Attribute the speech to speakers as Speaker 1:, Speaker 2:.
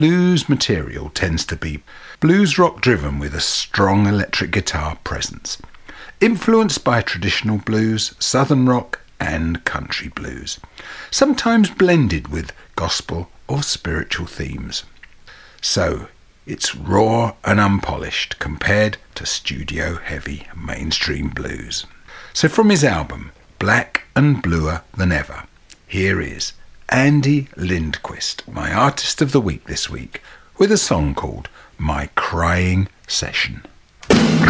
Speaker 1: Blues material tends to be blues rock driven with a strong electric guitar presence, influenced by traditional blues, southern rock and country blues, sometimes blended with gospel or spiritual themes. So it's raw and unpolished compared to studio heavy mainstream blues. So from his album Black and Bluer Than Ever, here is Andy Lindquist, my artist of the week this week, with a song called My Crying Session.